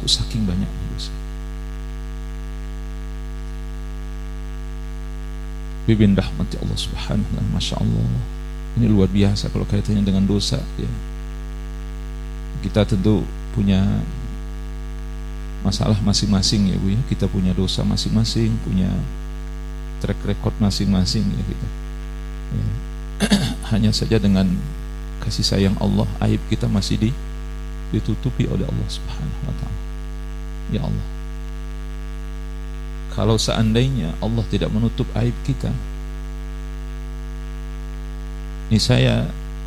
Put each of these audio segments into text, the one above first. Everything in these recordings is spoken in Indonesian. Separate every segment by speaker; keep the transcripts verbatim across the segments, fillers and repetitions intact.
Speaker 1: saking banyaknya dosa. Bibin rahmati Allah subhanahu wa ta'ala. Masya Allah, ini luar biasa kalau kaitannya dengan dosa ya. Kita tentu punya masalah masing-masing ya Bu ya. Kita punya dosa masing-masing, punya track record masing-masing ya kita ya. Hanya saja dengan kasih sayang Allah, aib kita masih di, ditutupi oleh Allah subhanahu wa ta'ala. Ya Allah, kalau seandainya Allah tidak menutup aib kita, ini saya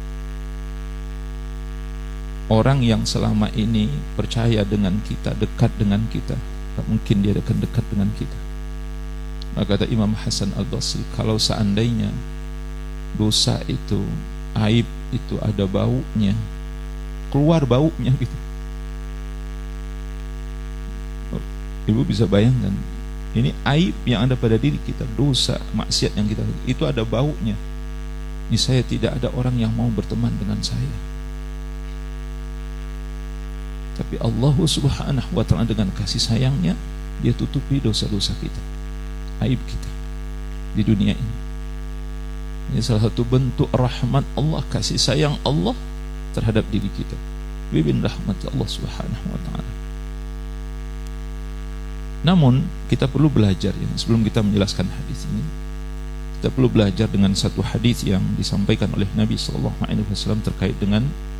Speaker 1: orang yang selama ini percaya dengan kita, dekat dengan kita, tak mungkin dia akan dekat dengan kita. Maka kata Imam Hasan Al-Basri, kalau seandainya dosa itu, aib itu ada baunya, keluar baunya gitu. Ibu bisa bayangkan, ini aib yang ada pada diri kita, dosa, maksiat yang kita, itu ada baunya. Ini saya tidak ada orang yang mau berteman dengan saya. Tapi Allah subhanahu wa ta'ala dengan kasih sayangnya, dia tutupi dosa-dosa kita, aib kita di dunia ini. Ini salah satu bentuk rahmat Allah, kasih sayang Allah terhadap diri kita. Bibin rahmat Allah subhanahu wa ta'ala. Namun kita perlu belajar ya, sebelum kita menjelaskan hadis ini, kita perlu belajar dengan satu hadis yang disampaikan oleh Nabi sallallahu alaihi wasallam terkait dengan